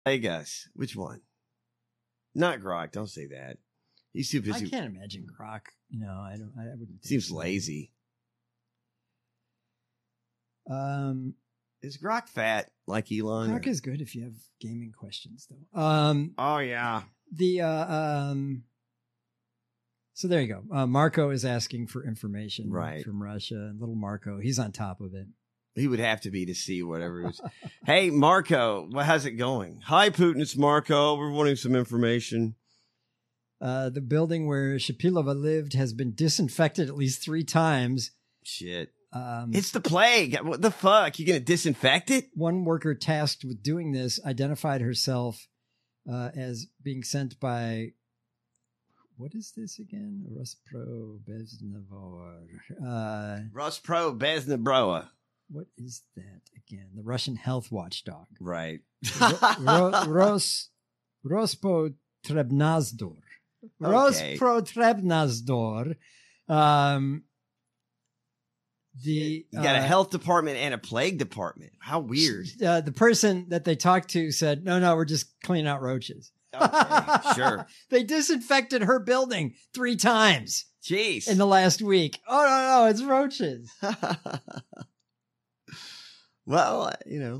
plague us. Which one? Not Grok. Don't say that. He's too busy. I can't imagine Grok. I wouldn't. Seems lazy. Is Grok fat like Elon? Grok is good if you have gaming questions, though. Oh yeah. So there you go. Marco is asking for information from Russia. And little Marco, he's on top of it. He would have to be to see whatever it was. Hey, Marco, how's it going? Hi, Putin. It's Marco. We're wanting some information. The building where Shapilova lived has been disinfected at least 3 times. Shit. It's the plague. What the fuck? You going to disinfect it? One worker tasked with doing this identified herself as being sent by... What is this again? Rosprobeznabroa. What is that again? The Russian health watchdog. Right. Rospotrebnazdor. Okay. Rospotrebnazdor. You got a health department and a plague department. How weird. The person that they talked to said, no, we're just cleaning out roaches. Okay, sure. They disinfected her building 3 times. Jeez. In the last week. Oh, no, it's roaches. Well,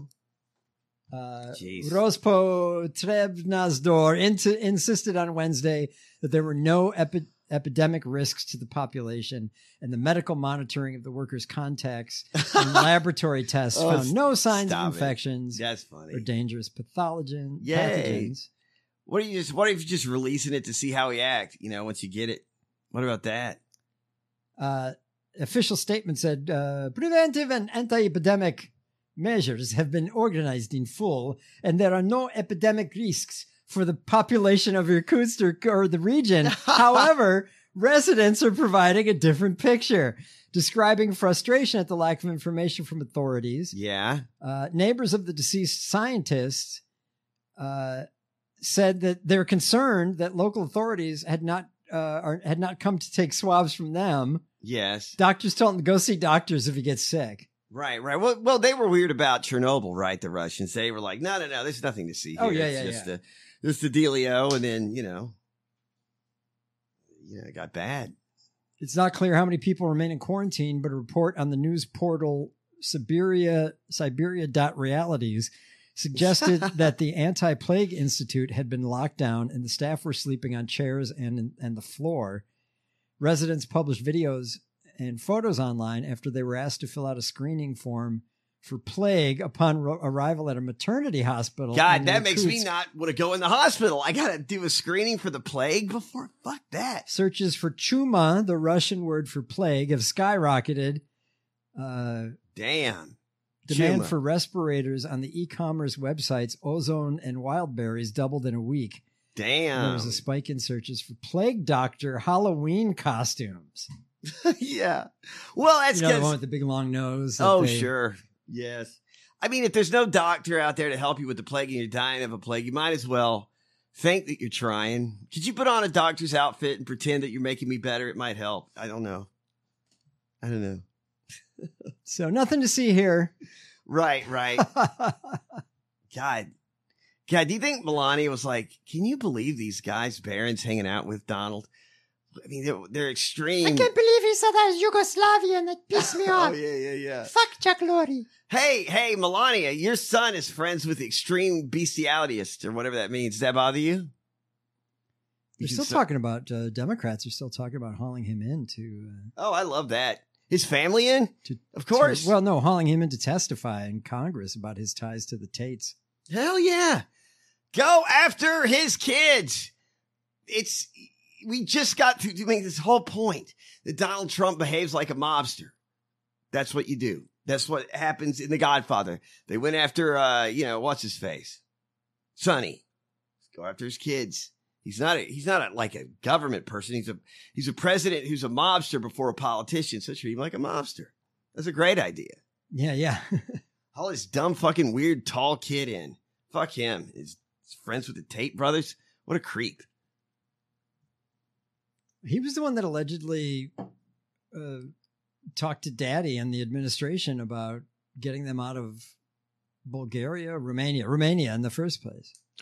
Rospotrebnazdor insisted on Wednesday that there were no epidemic risks to the population, and the medical monitoring of the workers' contacts and laboratory tests found no signs of infections. That's funny. Or dangerous pathogens. What if you're just releasing it to see how he acts? Once you get it. What about that? Official statement said preventive and anti-epidemic measures have been organized in full, and there are no epidemic risks for the population of Irkutsk or the region. However, residents are providing a different picture, describing frustration at the lack of information from authorities. Yeah. Neighbors of the deceased scientists said that they're concerned that local authorities had not come to take swabs from them. Yes. Doctors told him to go see doctors if he gets sick. Right. Well, they were weird about Chernobyl, right? The Russians. They were like, no, there's nothing to see here. Oh, yeah, it's just the dealio, and then, it got bad. It's not clear how many people remain in quarantine, but a report on the news portal Siberia.realities suggested that the Anti-Plague Institute had been locked down and the staff were sleeping on chairs and the floor. Residents published videos and photos online after they were asked to fill out a screening form for plague upon arrival at a maternity hospital. God, that makes me not want to go in the hospital. I got to do a screening for the plague before. Fuck that. Searches for chuma, the Russian word for plague, have skyrocketed. Damn. Demand for respirators on the e-commerce websites Ozone and Wildberries doubled in a week. Damn. There was a spike in searches for plague doctor Halloween costumes. Yeah. Well, that's the one with the big long nose. Sure. Yes. I mean, if there's no doctor out there to help you with the plague and you're dying of a plague, you might as well think that you're trying. Could you put on a doctor's outfit and pretend that you're making me better? It might help. I don't know. So nothing to see here. Right. God, do you think Melania was like, can you believe these guys, barons, hanging out with Donald? I mean, they're extreme. I can't believe he said I was Yugoslavian. That pissed me off. Oh, yeah. Fuck Chuck Lorre. Hey, Melania, your son is friends with extreme bestialities, or whatever that means. Does that bother you? They're still talking about, Democrats are still talking about hauling him in to... Oh, I love that. His family in? Of course. Hauling him in to testify in Congress about his ties to the Tates. Hell yeah. Go after his kids. We just got to make this whole point that Donald Trump behaves like a mobster. That's what you do. That's what happens in The Godfather. They went after, what's his face? Sonny. Go after his kids. He's not like a government person. He's a president who's a mobster before a politician. So treat him like a mobster. That's a great idea. Yeah. All this dumb fucking weird tall kid in. Fuck him. He's friends with the Tate brothers. What a creep. He was the one that allegedly talked to Daddy and the administration about getting them out of Romania in the first place.